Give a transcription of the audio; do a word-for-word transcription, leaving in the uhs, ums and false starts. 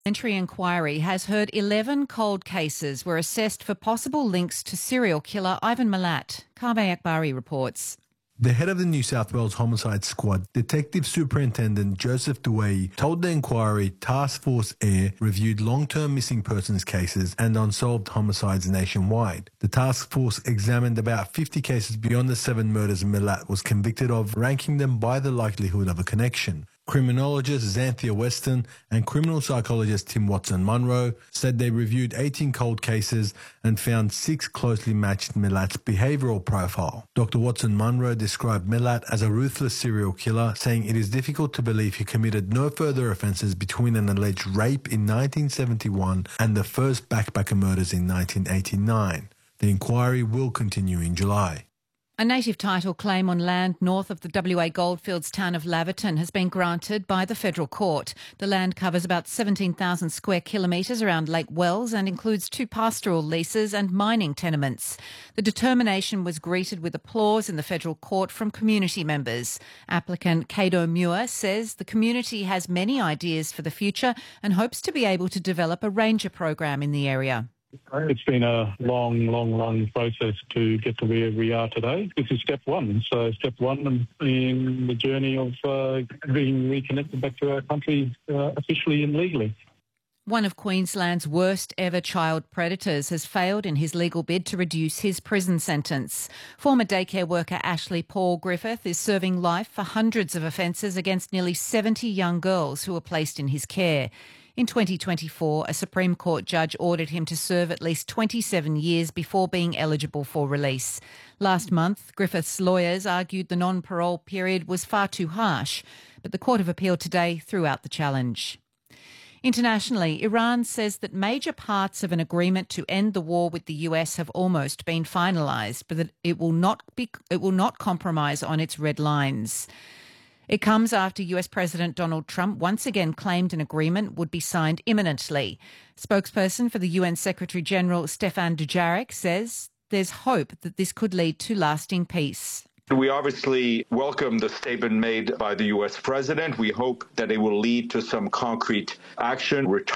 Parliamentary inquiry has heard eleven cold cases were assessed for possible links to serial killer Ivan Milat. Kaveh Akbari reports. The head of the New South Wales Homicide Squad, Detective Superintendent Joseph Dewey, told the inquiry Task Force Air reviewed long-term missing persons cases and unsolved homicides nationwide. The task force examined about fifty cases beyond the seven murders Milat was convicted of, ranking them by the likelihood of a connection. Criminologist Xanthia Weston and criminal psychologist Tim Watson-Munro said they reviewed eighteen cold cases and found six closely matched Milat's behavioural profile. Doctor Watson-Munro described Milat as a ruthless serial killer, saying it is difficult to believe he committed no further offences between an alleged rape in nineteen seventy-one and the first backpacker murders in nineteen eighty-nine. The inquiry will continue in July. A native title claim on land north of the W A goldfields town of Laverton has been granted by the federal court. The land covers about seventeen thousand square kilometres around Lake Wells and includes two pastoral leases and mining tenements. The determination was greeted with applause in the federal court from community members. Applicant Cato Muir says the community has many ideas for the future and hopes to be able to develop a ranger program in the area. It's been a long, long, long process to get to where we are today. This is step one. So step one in the journey of uh, being reconnected back to our country uh, officially and legally. One of Queensland's worst ever child predators has failed in his legal bid to reduce his prison sentence. Former daycare worker Ashley Paul Griffith is serving life for hundreds of offences against nearly seventy young girls who were placed in his care. In twenty twenty-four, a Supreme Court judge ordered him to serve at least twenty-seven years before being eligible for release. Last month, Griffith's lawyers argued the non-parole period was far too harsh, but the Court of Appeal today threw out the challenge. Internationally, Iran says that major parts of an agreement to end the war with the U S have almost been finalised, but that it will not be, it will not compromise on its red lines. It comes after U S President Donald Trump once again claimed an agreement would be signed imminently. Spokesperson for the U N Secretary-General Stefan Dujarric says there's hope that this could lead to lasting peace. We obviously welcome the statement made by the U S president. We hope that it will lead to some concrete action.